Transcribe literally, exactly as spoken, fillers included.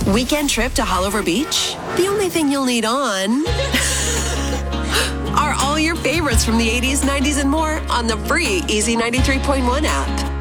Weekend trip to Hollover Beach? The only thing you'll need on are all your favorites from the eighties, nineties, and more on the free Easy ninety-three point one app.